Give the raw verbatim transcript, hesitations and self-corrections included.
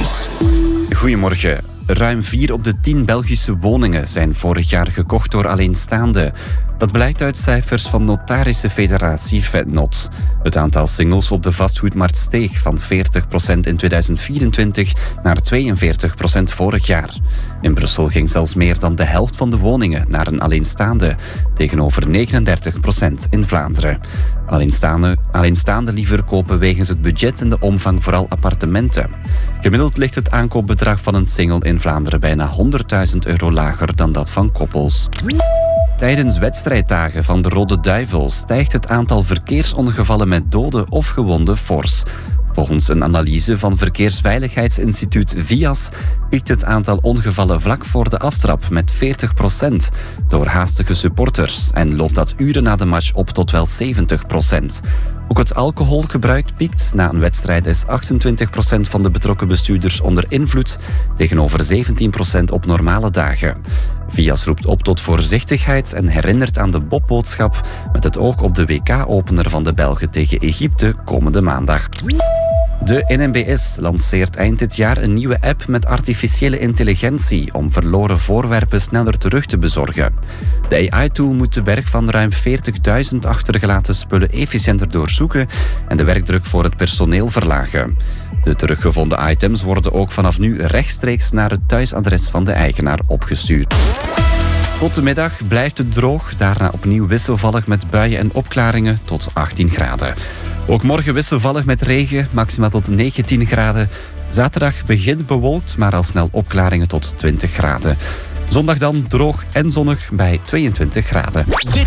Nieuws. Goedemorgen. Ruim vier op de tien Belgische woningen zijn vorig jaar gekocht door alleenstaanden. Dat blijkt uit cijfers van Notarische Federatie Vetnot. Het aantal singles op de vastgoedmarkt steeg van veertig procent in tweeduizend vierentwintig naar tweeënveertig procent vorig jaar. In Brussel ging zelfs meer dan de helft van de woningen naar een alleenstaande, tegenover negenendertig procent in Vlaanderen. Alleenstaanden, alleenstaanden liever kopen wegens het budget en de omvang vooral appartementen. Gemiddeld ligt het aankoopbedrag van een single in Vlaanderen bijna honderdduizend euro lager dan dat van koppels. Tijdens wedstrijddagen van de Rode Duivel stijgt het aantal verkeersongevallen met doden of gewonden fors. Volgens een analyse van Verkeersveiligheidsinstituut V I A S piekt het aantal ongevallen vlak voor de aftrap met veertig procent door haastige supporters en loopt dat uren na de match op tot wel zeventig procent. Ook het alcoholgebruik piekt. Na een wedstrijd is achtentwintig procent van de betrokken bestuurders onder invloed, tegenover zeventien procent op normale dagen. V I A S roept op tot voorzichtigheid en herinnert aan de Bobboodschap met het oog op de W K-opener van de Belgen tegen Egypte komende maandag. De N M B S lanceert eind dit jaar een nieuwe app met artificiële intelligentie om verloren voorwerpen sneller terug te bezorgen. De A I-tool moet de berg van ruim veertigduizend achtergelaten spullen efficiënter doorzoeken en de werkdruk voor het personeel verlagen. De teruggevonden items worden ook vanaf nu rechtstreeks naar het thuisadres van de eigenaar opgestuurd. Tot de middag blijft het droog, daarna opnieuw wisselvallig met buien en opklaringen tot achttien graden. Ook morgen wisselvallig met regen, maximaal tot negentien graden. Zaterdag begint bewolkt, maar al snel opklaringen tot twintig graden. Zondag dan droog en zonnig bij tweeëntwintig graden.